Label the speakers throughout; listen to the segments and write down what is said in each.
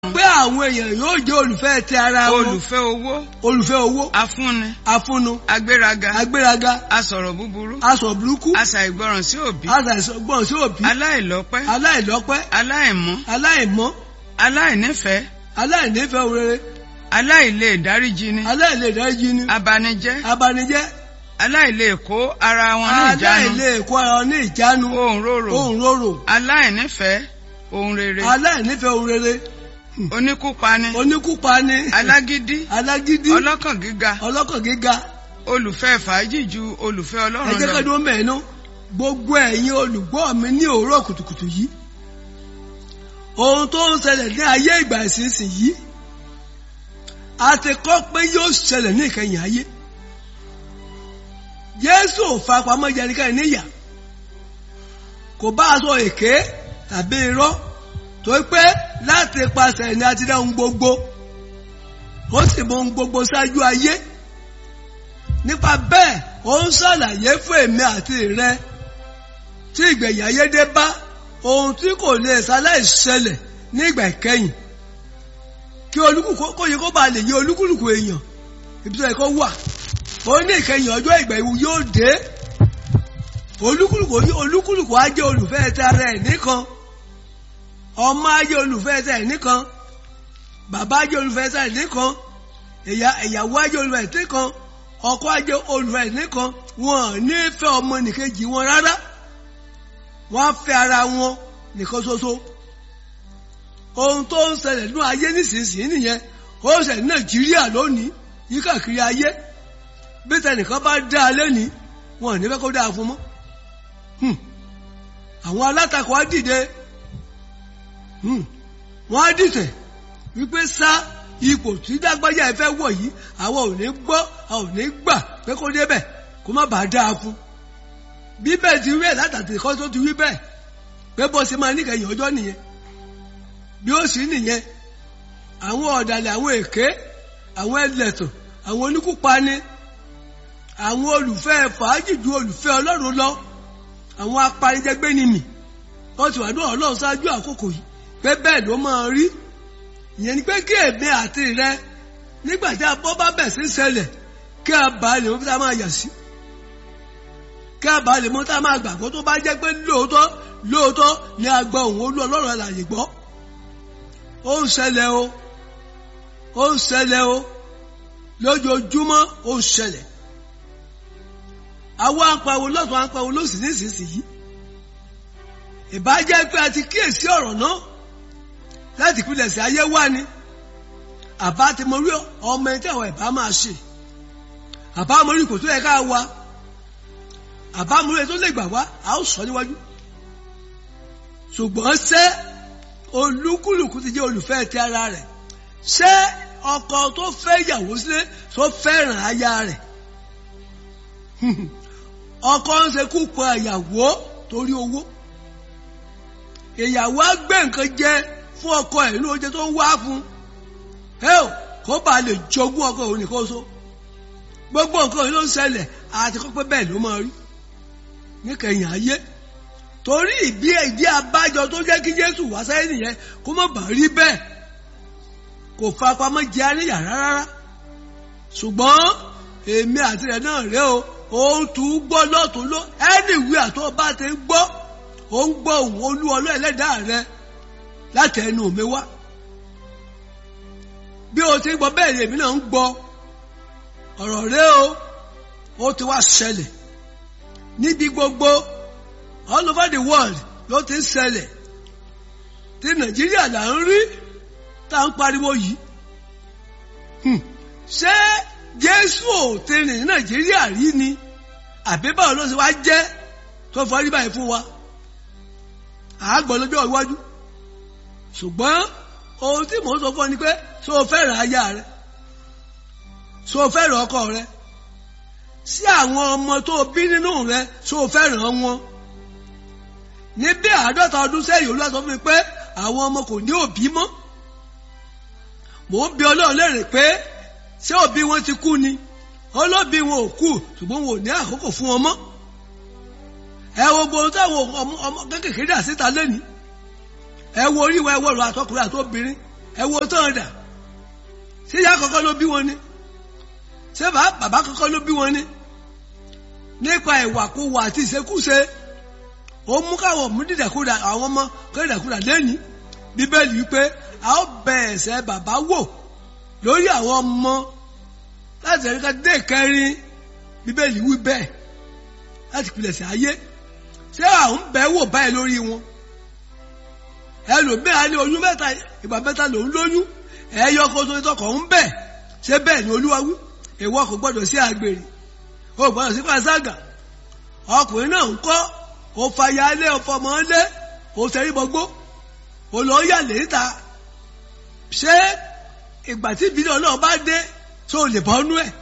Speaker 1: pé àwọn èèyàn yóò jẹ́ olùfẹ́ ti ara wọn.
Speaker 2: Olùfẹ́ owó.
Speaker 1: Olùfẹ́ owó.
Speaker 2: Afúnni.
Speaker 1: Afúnnu.
Speaker 2: Agbéraga.
Speaker 1: Agbéraga.
Speaker 2: Asọ̀rọ̀ búburú.
Speaker 1: Asọ̀rọ̀ burúkú.
Speaker 2: Aṣàìgbọràn sí òbí.
Speaker 1: Aṣàìgbọràn sí òbí.
Speaker 2: Aláìlọ́pẹ́.
Speaker 1: Aláìlọ́pẹ́.
Speaker 2: Aláìmọ́.
Speaker 1: Aláìmọ́.
Speaker 2: Aláìnífẹ̀ẹ́.
Speaker 1: Aláìnífẹ̀ẹ́ rere.
Speaker 2: Aláìlè dáríjì ni.
Speaker 1: Aláìlè dáríjì ni.
Speaker 2: Abanijẹ́.
Speaker 1: Abanijẹ́.
Speaker 2: Aláìlè kó ara wọn ní ìjánu.
Speaker 1: Aláìlè kó ara wọn ní ìjánu.
Speaker 2: Ohùn rorò.
Speaker 1: Ohùn rorò.
Speaker 2: Aláìnífẹ̀ẹ́ ohun rere.
Speaker 1: Aláìnífẹ̀ẹ́ ohun rere.
Speaker 2: Oníkúpani.
Speaker 1: Oníkúpani.
Speaker 2: Alágídí.
Speaker 1: Alágídí.
Speaker 2: Ọlọ́kàn gíga.
Speaker 1: Ọlọ́kàn gíga.
Speaker 2: Olùfẹ́ fàájì ju olùfẹ́ Ọlọ́run lọ.
Speaker 1: Ẹ jẹ́ ká dúró mẹ́ẹ̀ẹ́nú. Gbogbo ẹ̀yin olùgbọ́ mi ní òwúrọ̀ kùtùkùtù yìí. Ohun tó ń ṣẹlẹ̀ ní ayé ìgbà ìsinsìnyí. A ti kọ́ pé yóò ṣẹlẹ̀ ní ìkẹyìn ayé. Jésù ò farapamọ́ jẹ ẹnikẹ́ni níyà. Kò bá aṣọ èké tàbí irọ́. Tó pé láti pasẹ̀ ni a ti dá ohun gbogbo. Ó sì mọ ohun gbogbo ṣáájú ayé. Nípa bẹ́ẹ̀, ó ń ṣàlàyé fún èmi àti rẹ tí ìgbẹ̀yìn ayé dé bá ohun tí kò lè ṣaláì ṣẹlẹ̀ ní ìgbà ìkẹyìn. Kí olúkúlùkù kó yẹ kó bá lè yé olúkúlùkù èèyàn ibi tó yẹ kó wà. Ó ní ìkẹyìn ọjọ́ ìgbà ìwú yóò dé. Olúkúlùkù á jẹ́ olùfẹ́ ti ara ẹ̀ nìkan. Ọmọ á jẹ́ olùfẹ́ ti ẹ̀ nìkan. Bàbá á jẹ́ olùfẹ́ ti ẹ̀ nìkan. Ìyàwó á jẹ́ olùfẹ́ ti ẹ̀ nìkan. Ọkọ á jẹ́ olùfẹ́ ti ẹ̀ nìkan. Wọn ò ní fẹ́ ọmọ nìkejì wọn rárá. Wọ́n á fẹ́ ara wọn nìkan ṣoṣo. Ohun tó ń ṣẹlẹ̀ nínú ayé nísinsìnyí nìyẹn. Ó ń ṣẹlẹ̀ ní Nàìjíríà lónìí yíkàkiri ayé. Bí tẹnìkan bá dá a lẹ́ni wọn ò ní fẹ́ kó dáa fún mọ́. Àwọn alátakò á dìde. Wọ́n á dìtẹ̀ wípé sá ipò tí Dágbájá ẹ fẹ́ wọ̀ yìí àwọn ò ní gbọ́ àwọn ò ní gbà pé kó débẹ̀ kó má bàa dáa fún. Bí bẹ́ẹ̀ ti wí ẹ̀ látàtì kan tó ti wí bẹ́ẹ̀ pé bó ṣe máa níkẹyìn ọjọ́ nìyẹn. Bí ó sì nìyẹn àwọn ọ̀dàlẹ̀ àwọn èké àwọn ẹlẹ́tàn àwọn oníkúpani àwọn olùfẹ́ fàájì ju olùfẹ́ Ọlọ́run lọ àwọn aparijẹgbẹ́nimì wọ́n ti wà ní Ọlọ́run ṣáájú àkókò yìí pé bẹ́ẹ̀ ló máa rí. Ìyẹn ni pé kí èmi àti rẹ nígbà tí abọ́ bá bẹ̀ sí ṣẹlẹ̀ kí a bá lè mọ bí tá a máa yà sí. Kí a bá lè mọ tá a máa gbàgbọ́ tó bá jẹ́ pé lóòótọ́ ni a gbọ́ òun olú Ọlọ́run alààyè gbọ́. Ó ń ṣẹlẹ̀ o. Ó ń ṣẹlẹ̀ o. Lójoojúmọ́ ó ń ṣẹlẹ̀. Àwọn apàwọ̀ lọ́tún apàwọ̀ lósì nísinsìnyí. Ìbájẹ́ pé a ti kíyèsí ọ̀rọ̀ náà láti ìpínlẹ̀ sí ayé wá ni. Àbá ti mọ rí ọmọ ẹni tí àwọn ìbá máa ṣe. Àbá mọ rí ipò tó yẹ ká wá. Àbá mọ rí ẹni tó lè gbà wá a ó sọ níwájú. Ṣùgbọ́n ṣé olúkúlùkù ti jẹ́ olùfẹ́ ti ara rẹ̀? Ṣé ọkọ tó fẹ́ ìyàwó sílé tó fẹ́ràn aya rẹ̀? Ọkọ ń ṣe kú pa ìyàwó torí owó. Ìyàwó á gbé nǹkan jẹ fún ọkọ ẹ̀ ní oúnjẹ tó ń wá fún. Kó bá lè jogún ọkọ òun nìkan so. Gbogbo nǹkan yìí ló ń ṣẹlẹ̀ àti kọ́ pé bẹ́ẹ̀ ló máa rí níkẹyìn ayé. Torí ìdí abájọ tó jẹ́ kí Jésù wá sáyé nìyẹn kó má bàa rí bẹ́ẹ̀. Kò farapamọ́ jẹ́ àníyà rárá. Ṣùgbọ́n èmi àti rẹ̀ náà rèé o. Ó ń tún gbọ́ lọ́tún ló ẹnìwé àtọ́ bá ti ń gbọ́. Ó ń gbọ́ òun olú ọlọ́ ẹlẹ́dàá rẹ láti ẹnu mi wá. Bí o ti ń gbọ́ bẹ́ẹ̀ ni èmi náà ń gbọ́. Ọ̀rọ̀ rèé o. Ó ti wá ṣẹlẹ̀. Níbi gbogbo all over the world ló ti ń ṣẹlẹ̀. Tí Nàìjíríà là ń rí tá à ń pariwo yìí. Ṣé Jésù ò ti rìn ní Nàìjíríà rí ni? Àbí báwo ló ṣe wá jẹ́ tó fọ́ rí báyìí fún wa? Àágbọ̀ lọ́jọ́ iwájú. Ṣùgbọ́n ohun tí mò ń sọ fún ọ ni pé ṣé o fẹ́ràn aya rẹ? Ṣé o fẹ́ràn ọkọ rẹ? Sí àwọn ọmọ tó bí nínú rẹ ṣé o fẹ́ràn wọn? Ní bí 50 ọdún sẹ́yìn Olúwa sọ fún mi pé àwọn ọmọ kò ní òbí mọ́. Mò ń bi Ọlọ́run léèrè pé ṣé òbí wọn ti kú ni? Olóbí wọn ò kú ṣùgbọ́n wọn ò ní àkókò fún wọn mọ́. Ẹ wo gbogbo táwọn ọmọ kékeré dà síta lẹ́nìí. Ẹ wo orí wa ẹ wo ọ̀rọ̀ àtọkùnrin àtobìnrin ẹ wo tán dà ṣé ìyá kọ́kọ́ ló bí wọn ni ṣé bàbá kọ́kọ́ ló bí wọn ni nípa ìwàkuwà àti ìṣekúṣe ó mú káwọn mú dídàkúdà àwọn ọmọ kó dídàkúdà lẹ́ni bíbélì wípé a ó bẹ ẹ̀ṣẹ̀ bàbá wò lórí àwọn ọmọ láti ẹ̀ríkà dé kẹrin bíbélì wí bẹ́ẹ̀ láti pilẹ̀ṣẹ̀ ayé ṣé à ń bẹ̀ wò báyìí lórí wọn ẹlòmíà ní oyún mẹ́ta ìgbà mẹ́ta lòún lóyún ẹ̀yọ kó tó tọkọ̀ ń bẹ̀ ṣé bẹ́ẹ̀ ni Olúwa wí ìwọ kò gbọ́dọ̀ sí àgbèrè o gbọ́dọ̀ sí pàṣágà ọkùnrin náà ń kọ́ o fàyà lé o fọmọ lé o tẹrí bọgbó o lọ yà léta ṣé ìgbà tí ìbílẹ̀ náà bá dé tó o lè bọ́nú ẹ̀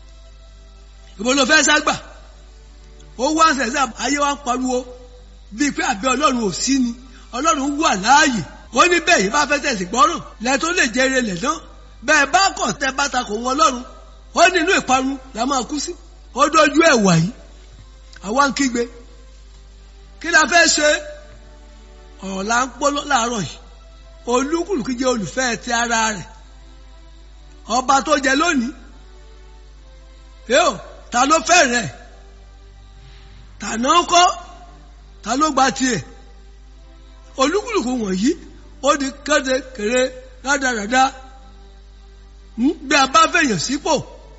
Speaker 1: ìbò ló fẹ́ ságbà ó wá ń sẹ̀sẹ̀ ayé wa ń pariwo bíi pé àbí Ọlọ́run ò sí ni Ọlọ́run wà láàyè ó ní bẹ́ẹ̀ yìí bá fẹ́ tẹ̀sí gbọ́ràn lẹ́ tó lè jẹ́ irelẹ̀ náà bẹ́ẹ̀ bá kọ̀ tẹ́ bá ta kò wọn Ọlọ́run ó ní inú ìparun la máa kú sí ó dójú ẹ̀wà yìí àwa ń kígbe kí la fẹ́ ṣe ọ̀rọ̀ la ń pọ́ láàárọ̀ yìí olúkúlùkù jẹ́ olùfẹ́ ti ara rẹ̀ ọba tó jẹ lónìí yóò ta ló fẹ́ rẹ̀ tàná kọ́ ta ló gba tiẹ̀ olúkúlùkù wọ̀nyí ó di kéde kéré rádaràda bí a bá fẹ̀yàn sípò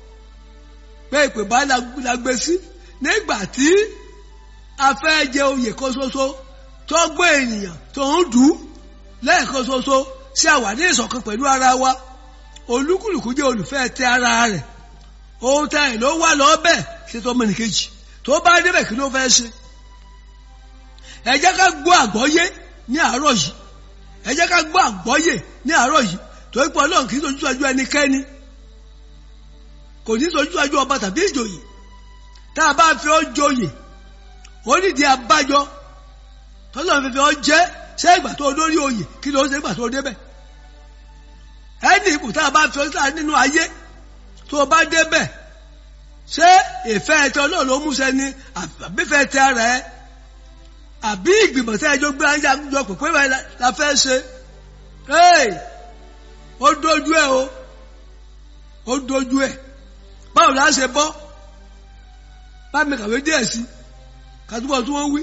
Speaker 1: pé ìpè bá la gbé sí nígbà tí a fẹ́ jẹ oyè kan ṣoṣo tó gbé ènìyàn tó ń dù ú lẹ́ẹ̀kan ṣoṣo sí àwa ní ìṣọ̀kan pẹ̀lú ara wa olúkúlùkù jẹ́ olùfẹ́ tẹ ara rẹ̀ ohun tẹ ẹ̀ ló wà lọ́bẹ̀ ṣe tó mẹ́rin kejì tó bá débẹ̀ kí ló fẹ́ ṣe ẹ jẹ́ ká gbọ́ àgbọ́yé ní àárọ̀ yìí ẹ jẹ́ ká gbọ́ àgbọ́yé ní àárọ̀ yìí torí pé Ọlọ́run kì í sojú ajú ẹnikẹ́ni kò ní sojú ajú ọba tàbí ìjòyè tá a bá fi ọ́ joyè ó nídìí abájọ tọ́lọ́ fi ọ́ jẹ́ ṣé ìgbà tó lórí oyè kí ló ń ṣe ìgbà tó débẹ̀ ẹni ipò tá a bá fi ọ́ sáà nínú ayé tó o bá débẹ̀ ṣé ìfẹ́ ẹ̀tọ́ Ọlọ́run ló múṣẹ ni àbífẹ́ tẹ ara ẹ àbí ìgbìmọ̀ tẹ́ ẹjọ́ gbé ayé àjọ pèpè báyìí la fẹ́ ṣe ó dojú ẹ o ó dojú ẹ báwo la ṣe bọ́ bá mi kàwé díẹ̀ sí kàtúbọ̀ tí wọ́n wí.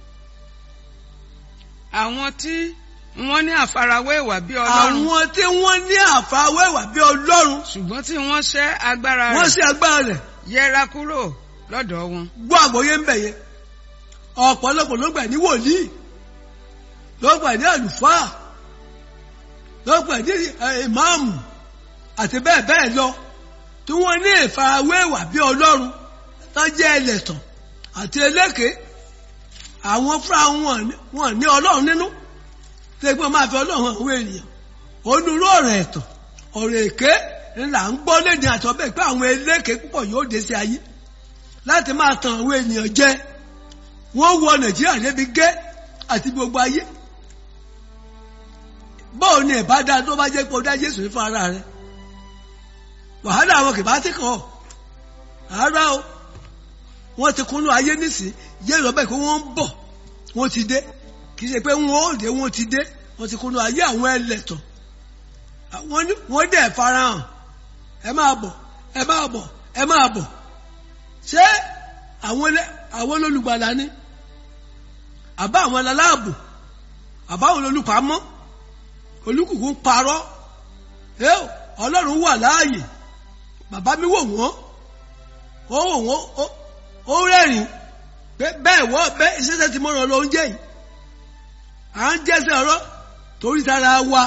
Speaker 2: àwọn tí wọ́n ní àfarawé ìwà bí Ọlọ́run.
Speaker 1: àwọn tí wọ́n ní àfarawé ìwà bí Ọlọ́run.
Speaker 2: ṣùgbọ́n tí wọ́n ṣẹ́ agbára rẹ̀.
Speaker 1: wọ́n ṣẹ́ agbára rẹ̀.
Speaker 2: yẹra kúrò lọ́dọ̀ wọn.
Speaker 1: gbọ́ àgbọ́yé ń bẹ̀ yẹn ọ̀pọ̀lọpọ̀ ló gbà ní wòlíì ló gbà ní àlùfáà ló gbà ní ìmáàmù àti bẹ́ẹ̀ bẹ́ẹ̀ lọ tí wọ́n ní ìfarawé ìwà bí Ọlọ́run tó jẹ́ ẹlẹ́tàn àti eléke àwọn fúnra wọn ní Ọlọ́run nínú tí wọ́n máa fi Ọlọ́run àwọn ènìyàn onírú ọ̀rọ̀ ẹ̀tàn ọ̀rọ̀ èké ńlá ń gbọ́ léde àtọ́bẹ̀ pé àwọn eléke púpọ̀ yóò dé sí ayé láti máa tan àwọn ènìyàn jẹ wọ́n wọ Nàìjíríà débi gẹ́ àti gbogbo ayé bọ́ọ̀ ni ẹ̀bá dáa tó bá jẹ́ pé ó dá Jésù fún ara rẹ̀ wàhálà àwọn kìbá tí kàn ọ́ rárá o wọ́n ti kúnnú ayé nísìn yé lọ bẹ́ẹ̀ kó wọ́n ń bọ̀ wọ́n ti dé kì í ṣe pé wọ́n ó dé wọ́n ti dé wọ́n ti kúnnú ayé àwọn ẹlẹ́tọ̀ wọ́n dẹ̀ farahàn ẹ máa bọ̀ ẹ máa bọ̀ ẹ máa bọ̀ ṣé àwọn olùgbàlà ni àbá àwọn aláàbò àbá àwọn olùpamọ́ olùkùkù ń parọ́ Ọlọ́run wà láàyè bàbá mi wò wọ́n ó wò wọ́n ó rẹ́rìn bẹ́ẹ̀ wọ́n bẹ́ẹ̀ ìṣẹ́ṣẹ́ ti mọ́ràn ló ń jẹ́ yìí à ń jẹ́sẹ̀ ọ̀rọ̀ torí tara wa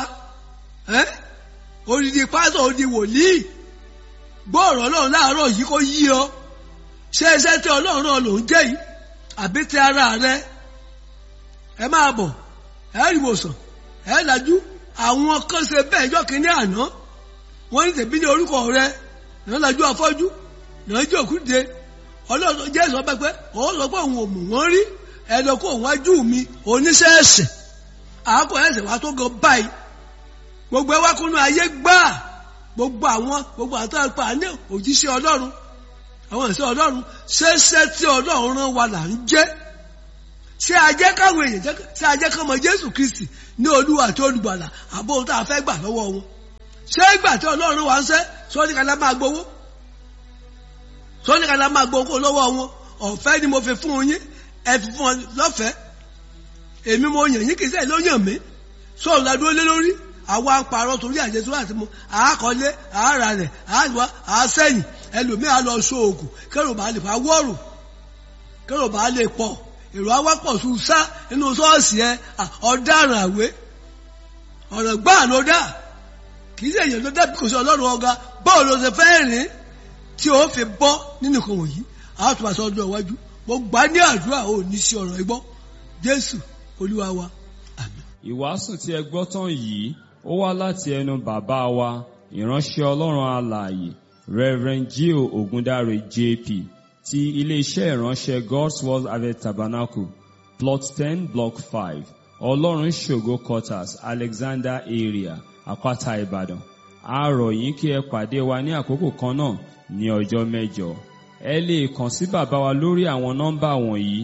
Speaker 1: odidi pásọ̀ odi wòlíì gbọ́ ọ̀rọ̀ Ọlọ́run láàárọ̀ yìí kó yí ọ ṣé iṣẹ́ tí Ọlọ́run náà ló ń jẹ́ yìí àbí ti ara rẹ ẹ máa bọ̀ ẹ rí ìwòsàn ẹ lajú àwọn kan ṣe bẹ́ẹ̀ jọ́ kínní àná wọ́n ní tèmi ní orúkọ rẹ náà lajú afọ́jú náà jẹ́ òkúde Ọlọ́run jẹ́ sọ pé òun sọ pé òun ò mú wọn rí ẹ lọ kó òun wájú mi oníṣẹ́ ẹ̀ṣẹ̀ àákò ẹ̀ṣẹ̀ wa tó gan báyìí gbogbo ẹ wá kúnú ayé gbáà gbogbo àtàkùn àní òjíṣẹ́ Ọlọ́run àwọn ìṣẹ́ Ọlọ́run ṣẹ́ṣẹ́ tí Ọlọ́run rán wa là ń jẹ́ ṣé a jẹ́ káwọn èèyàn ṣé a jẹ́ kọ́mọ Jésù Kristi ní Olúwa àti Olùgbàlà àbó ohun tá a fẹ́ gbà lọ́wọ́ wọn? ṣé ìgbà tí Ọlọ́run wá ń ṣe sọ́ni kan lá máa gbowó? sọ́ni kan lá máa gbowó lọ́wọ́ wọn? Ọ̀fẹ́ ni mo fi fún yín, ẹ fi fún ọ lọ́fẹ̀ẹ́. Èmi mo yàn yín kì í sẹ́yìn ló yàn mí. Sọ̀rọ̀ la dúró lé lórí. Àwa ń parọ́ torí àjẹsí wà tí mo àákọ́lé àáralẹ̀ àáwá àásẹ́yìn ẹlòmíà lọ sóògùn kẹ́rò bá lè fà wọ́ọ̀rù kẹ́rò bá lè pọ̀ èrò awápọ̀ sùn sá nínú ṣọ́ọ̀ṣì ẹ ọ̀daràn àwé ọ̀rọ̀ gbáà ló dá kì í ṣèyàn ló dábì kò sí Ọlọ́run ọ̀gá bọ́ọ̀ ló ṣe fẹ́ rìn tí ó fi bọ́ nínú nǹkan wọ̀nyí àwọn tó bá sọ ọdún iwájú mo gbà ní àdúrà ò ní sí ọ̀rọ̀ igbó Jésù Olúwa wa àmín.
Speaker 3: Ìwàásù tí ẹ gbọ́ tán yìí ó wá láti ẹnu bàbá wa ìránṣẹ́ Ọlọ́run alààyè Reverend Gio Ogundare JP ti iléeṣẹ́ ìránṣẹ́ God's Word Harvest Tabernacle plot 10 block 5 Ọlọ́run ṣògo quarters Alexander area Àpáta Ìbàdàn. A rọ̀ yín kí ẹ pàdé wa ní àkókò kan náà ní ọjọ́ mẹ́jọ. Ẹ lè kàn sí bàbá wa lórí àwọn nọ́mbà wọ̀nyí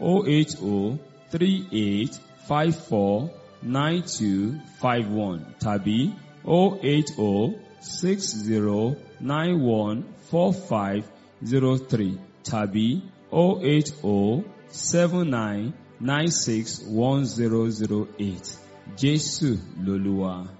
Speaker 3: 08038549251 tàbí 08060914503 tàbí 08079961008. Jésù lolúwa.